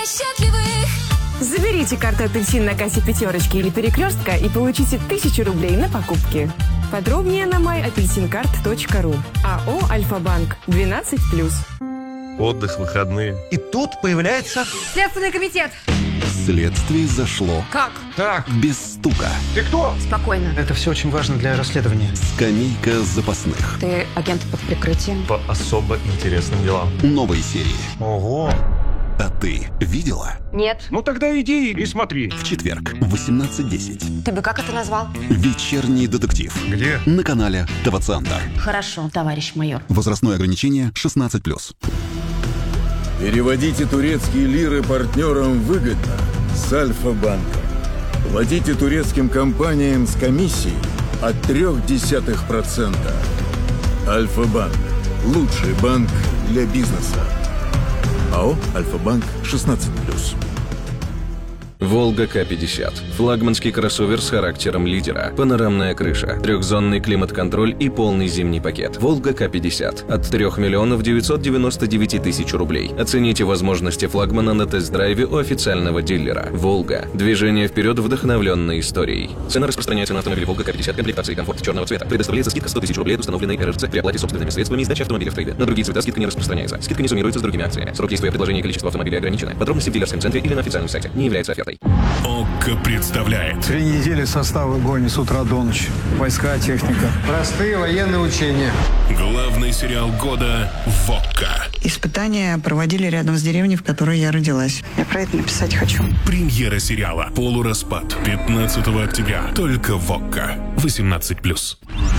счастливых. Заберите карту «Апельсин» на кассе «Пятерочки» или «Перекрестка» и получите 1000 рублей на покупки. Подробнее на myapelsincard.ru. АО «Альфа-банк». 12+. Отдых, выходные. И тут появляется... Следственный комитет. Следствие зашло. Как? Так. Без стука. Ты кто? Спокойно. Это все очень важно для расследования. Скамейка запасных. Ты агент под прикрытием. По особо интересным делам. Новые серии. Ого. А ты видела? Нет. Ну тогда иди и смотри. В четверг в 18:10. Ты бы как это назвал? Вечерний детектив. Где? На канале ТВ-центр. Хорошо, товарищ майор. Возрастное ограничение 16+. Переводите турецкие лиры партнерам выгодно с Альфа-банком. Платите турецким компаниям с комиссией от 0,3%. Альфа-банк. Лучший банк для бизнеса. АО «Альфа-банк» 16+. Волга К-50. Флагманский кроссовер с характером лидера. Панорамная крыша, трехзонный климат-контроль и полный зимний пакет. Волга К-50. От 3 999 000 рублей. Оцените возможности флагмана на тест-драйве у официального дилера. Волга. Движение вперед, вдохновленной историей. Цена распространяется на автомобиль Волга К-50 комплектации комфорт черного цвета. Предоставляется скидка 100 000 рублей от установленной РРЦ при оплате собственными средствами и сдаче автомобиля в трейде. На другие цвета скидка не распространяется. Скидка не суммируется с другими акциями. Срок действия предложения и количество автомобилей ограничены. Подробности в дилерском центре или на официальном сайте. Не является офертой. ОККО представляет. 3 недели состав в огонь с утра до ночи. Войска, техника. Простые военные учения. Главный сериал года в ОККО. Испытания проводили рядом с деревней, в которой я родилась. Я про это написать хочу. Премьера сериала «Полураспад» 15 октября. Только в ОККО. 18+.